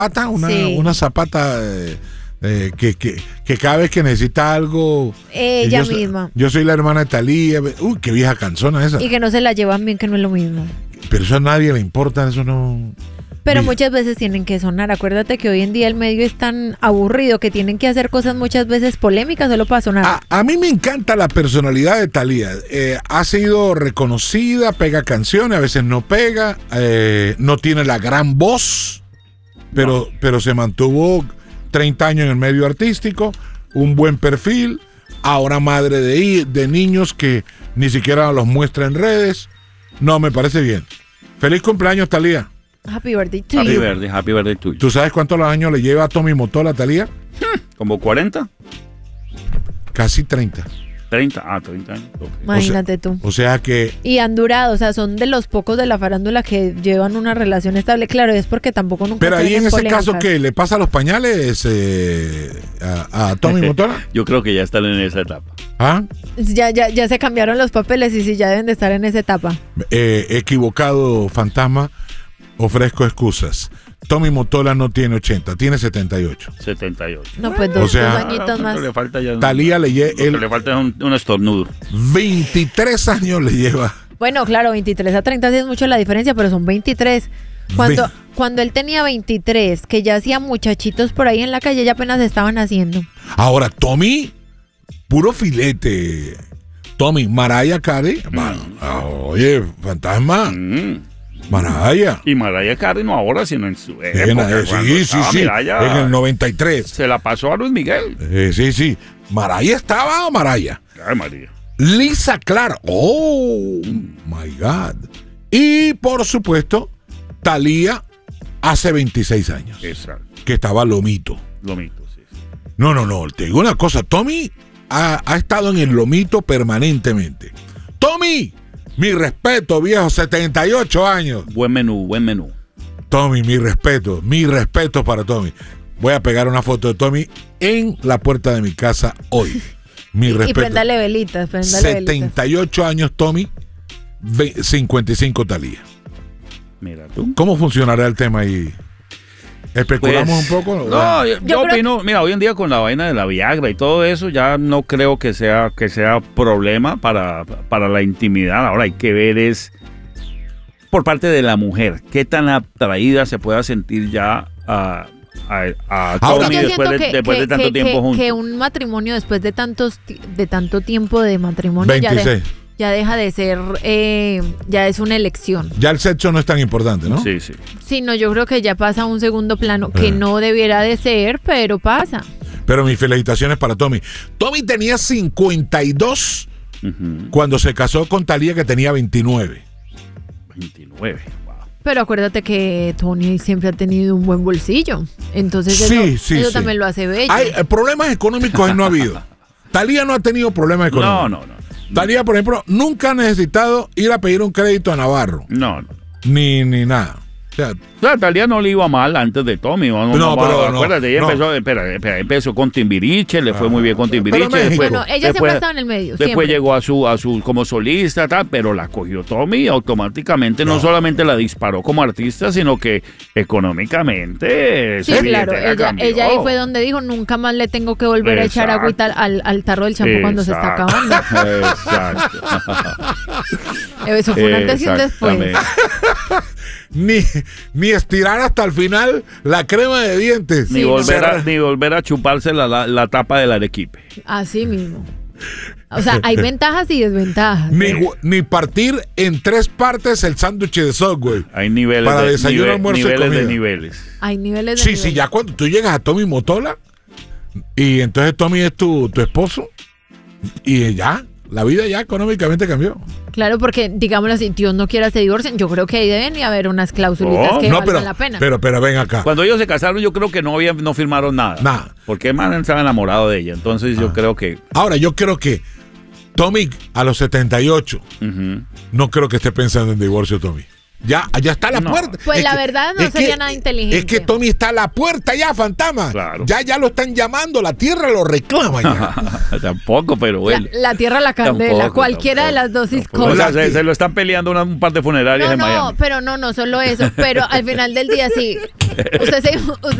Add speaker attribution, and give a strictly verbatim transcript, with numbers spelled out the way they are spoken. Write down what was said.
Speaker 1: zapata, una,
Speaker 2: Sí.
Speaker 1: una zapata eh, eh, que, que, que cada vez que necesita algo.
Speaker 2: Ella
Speaker 1: yo,
Speaker 2: misma.
Speaker 1: Yo soy la hermana de Thalía. Uy, qué vieja canzona esa.
Speaker 2: Y que no se la llevan bien, que no es lo mismo.
Speaker 1: Pero eso a nadie le importa, eso no.
Speaker 2: Pero
Speaker 1: Mira.
Speaker 2: muchas veces tienen que sonar. Acuérdate que hoy en día el medio es tan aburrido que tienen que hacer cosas muchas veces polémicas solo para sonar.
Speaker 1: A, a mí me encanta la personalidad de Thalía. Eh, ha sido reconocida, pega canciones, a veces no pega, eh, no tiene la gran voz, pero, no. pero se mantuvo treinta años en el medio artístico, un buen perfil, ahora madre de, de niños que ni siquiera los muestra en redes. No, me parece bien. Feliz cumpleaños, Thalía.
Speaker 2: Happy birthday to
Speaker 3: Happy
Speaker 2: you.
Speaker 3: birthday, happy birthday to you.
Speaker 1: ¿Tú sabes cuántos años le lleva a Tommy Mottola, Thalía?
Speaker 3: ¿Como cuarenta?
Speaker 1: Casi treinta.
Speaker 3: treinta, ah, treinta años. Okay.
Speaker 2: Imagínate
Speaker 1: o sea,
Speaker 2: tú.
Speaker 1: O sea que...
Speaker 2: Y han durado, o sea, son de los pocos de la farándula que llevan una relación estable. Claro, es porque tampoco nunca
Speaker 1: Pero ahí en ese
Speaker 2: polémicas.
Speaker 1: caso, ¿qué? ¿Le pasa los pañales eh, a, a Tommy Mottola?
Speaker 3: Yo creo que ya están en esa etapa.
Speaker 1: ¿Ah?
Speaker 2: Ya, ya, ya se cambiaron los papeles y sí, ya deben de estar en esa etapa.
Speaker 1: Eh, equivocado, fantasma. Ofrezco excusas. Tommy Mottola no tiene ochenta, tiene setenta y ocho.
Speaker 3: setenta y ocho.
Speaker 2: No, pues dos,
Speaker 1: O sea,
Speaker 2: dos añitos más.
Speaker 3: Le falta ya,
Speaker 1: Thalía le lleva...
Speaker 3: Lo que le falta es un, un estornudo.
Speaker 1: veintitrés años le lleva.
Speaker 2: Bueno, claro, veintitrés a treinta sí es mucho la diferencia, pero son veintitrés. Cuando,
Speaker 1: Ve-
Speaker 2: cuando él tenía veintitrés, que ya hacía muchachitos por ahí en la calle, ya apenas estaban haciendo.
Speaker 1: Ahora, Tommy, puro filete. Tommy, Mariah Carey.
Speaker 3: Mm.
Speaker 1: Ma- Oye, fantasma.
Speaker 3: Mm.
Speaker 1: Mariah.
Speaker 3: Y Mariah Carey no ahora, sino en su
Speaker 1: En-
Speaker 3: época.
Speaker 1: eh,
Speaker 3: cuando
Speaker 1: sí, sí,
Speaker 3: estaba
Speaker 1: sí.
Speaker 3: Mariah,
Speaker 1: En el noventa y tres.
Speaker 3: se la pasó a Luis Miguel.
Speaker 1: Eh, sí, sí. ¿Mariah estaba o Mariah?
Speaker 3: Ay, María.
Speaker 1: Lisa Clara. Oh, my God. Y, por supuesto, Thalía hace veintiséis años.
Speaker 3: Exacto.
Speaker 1: Que estaba lomito.
Speaker 3: Lomito, sí. sí.
Speaker 1: No, no, no. Te digo una cosa. Tommy ha, ha estado en el lomito permanentemente. Tommy, mi respeto, viejo, setenta y ocho años.
Speaker 3: Buen menú, buen menú.
Speaker 1: Tommy, mi respeto, mi respeto para Tommy. Voy a pegar una foto de Tommy en la puerta de mi casa hoy. Mi
Speaker 2: Y, y
Speaker 1: respeto.
Speaker 2: préndale velitas, préndale velitas.
Speaker 1: setenta y ocho años Tommy, ve- cincuenta y cinco Thalía.
Speaker 3: Mira tú.
Speaker 1: ¿Cómo funcionará el tema ahí? ¿Especulamos
Speaker 3: Pues,
Speaker 1: un poco?
Speaker 3: No, yo,
Speaker 2: Yo
Speaker 3: yo
Speaker 2: creo
Speaker 3: opino, mira, hoy en día con la vaina de la Viagra y todo eso, ya no creo que sea, que sea problema para, para la intimidad. Ahora hay que ver es por parte de la mujer, qué tan atraída se pueda sentir ya a, a, a
Speaker 1: Ahora,
Speaker 3: Tommy
Speaker 2: Yo
Speaker 3: después,
Speaker 2: siento
Speaker 3: de,
Speaker 2: que,
Speaker 3: después
Speaker 2: que-
Speaker 3: de tanto
Speaker 2: que-
Speaker 3: tiempo
Speaker 2: que-
Speaker 3: juntos.
Speaker 2: que un matrimonio después de tantos ti- de tanto tiempo de matrimonio ya, de-
Speaker 1: veintiséis.
Speaker 2: ya deja de ser, eh, ya es una elección.
Speaker 1: Ya el sexo no es tan importante, ¿no?
Speaker 3: Sí, sí.
Speaker 2: Sí, no, yo creo que ya pasa a un segundo plano, que
Speaker 1: Eh.
Speaker 2: no debiera de ser, pero pasa.
Speaker 1: Pero mis felicitaciones para Tommy. Tommy tenía cincuenta y dos
Speaker 3: Ujú.
Speaker 1: cuando se casó con Thalía, que tenía veintinueve.
Speaker 3: veintinueve, wow.
Speaker 2: Pero acuérdate que Tony siempre ha tenido un buen bolsillo. Entonces
Speaker 1: Sí,
Speaker 2: eso,
Speaker 1: sí,
Speaker 2: eso
Speaker 1: sí.
Speaker 2: también lo hace bello.
Speaker 1: Hay, eh, problemas económicos él no ha habido. Thalía no ha tenido problemas económicos.
Speaker 3: No, no, no.
Speaker 1: Thalía, por ejemplo, nunca ha necesitado ir a pedir un crédito a Navarro.
Speaker 3: No, no.
Speaker 1: Ni, ni nada. O sea,
Speaker 3: O sea, Thalía no le iba mal antes de Tommy. No,
Speaker 1: No,
Speaker 3: no,
Speaker 1: pero no,
Speaker 3: acuérdate, ella
Speaker 1: no.
Speaker 3: empezó, espera, espera, empezó con Timbiriche, le fue muy bien con Timbiriche.
Speaker 1: México.
Speaker 3: Después,
Speaker 2: Bueno, ella siempre
Speaker 3: después-
Speaker 2: ha estado en el medio.
Speaker 3: Después
Speaker 2: siempre.
Speaker 3: llegó a su, a su como solista, tal, pero la cogió Tommy y automáticamente no.
Speaker 1: No.
Speaker 3: solamente la disparó como artista, sino que económicamente
Speaker 2: Sí,
Speaker 3: su
Speaker 2: claro,
Speaker 3: billetera
Speaker 2: ella,
Speaker 3: cambió.
Speaker 2: ella ahí fue donde dijo, nunca más le tengo que volver a echar
Speaker 3: Exacto.
Speaker 2: agüita al, al tarro del champú cuando se está
Speaker 3: Exacto.
Speaker 2: acabando.
Speaker 3: Exacto.
Speaker 2: Eso fue un antes y un después.
Speaker 3: Exactamente.
Speaker 1: ni, ni estirar hasta el final la crema de dientes.
Speaker 3: Ni,
Speaker 2: Sí,
Speaker 3: volver
Speaker 1: no.
Speaker 3: a, ni volver a chuparse la, la, la tapa del arequipe.
Speaker 2: Así mismo. O sea, hay ventajas y desventajas.
Speaker 1: Ni, gu- ni partir en tres partes el sándwich de Subway.
Speaker 3: Hay niveles
Speaker 1: Para
Speaker 3: de
Speaker 1: desayuno,
Speaker 3: nive-
Speaker 1: almuerzo y
Speaker 3: niveles de
Speaker 1: comida.
Speaker 3: niveles.
Speaker 2: Hay niveles de
Speaker 1: Sí,
Speaker 2: nivel.
Speaker 1: sí, ya cuando tú llegas a Tommy Mottola y entonces Tommy es tu, tu esposo y ya, la vida ya económicamente cambió.
Speaker 2: Claro, porque, digámoslo así, Dios no quiera se divorcien. Yo creo que ahí deben de haber unas clausulitas
Speaker 3: Oh,
Speaker 2: que
Speaker 1: No,
Speaker 2: valgan
Speaker 1: pero,
Speaker 2: la pena.
Speaker 1: pero, pero ven acá.
Speaker 3: Cuando ellos se casaron, yo creo que no habían, no firmaron nada.
Speaker 1: Nada.
Speaker 3: Porque el man estaba enamorado de ella. Entonces yo
Speaker 1: Ah.
Speaker 3: creo que.
Speaker 1: Ahora, yo creo que Tommy a los setenta y ocho,
Speaker 3: Ujú.
Speaker 1: no creo que esté pensando en divorcio Tommy. Ya, ya está a la
Speaker 3: No.
Speaker 1: puerta.
Speaker 2: Pues
Speaker 1: Es
Speaker 2: la
Speaker 1: que-
Speaker 2: verdad no
Speaker 1: es
Speaker 2: sería
Speaker 1: que-
Speaker 2: nada inteligente.
Speaker 1: Es que Tommy está a la puerta ya, fantasma.
Speaker 3: Claro.
Speaker 1: Ya, ya lo están llamando, la tierra lo reclama ya.
Speaker 3: Tampoco, pero
Speaker 2: La,
Speaker 3: bueno.
Speaker 2: la tierra a la candela,
Speaker 3: Tampoco,
Speaker 2: cualquiera de
Speaker 3: tampoco,
Speaker 2: las dosis
Speaker 3: tampoco. O
Speaker 2: cosas.
Speaker 3: sea, se, se lo están peleando una- un par de funerarias
Speaker 2: No,
Speaker 3: en
Speaker 2: no,
Speaker 3: Miami.
Speaker 2: pero no, no solo eso. Pero al final del día sí. Usted se, usted